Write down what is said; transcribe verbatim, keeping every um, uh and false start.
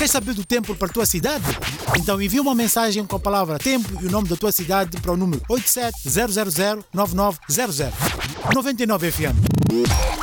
Queres saber do tempo para a tua cidade? Então envia uma mensagem com a palavra tempo e o nome da tua cidade para o número oito sete zero zero zero nove nove zero zero. noventa e nove F M.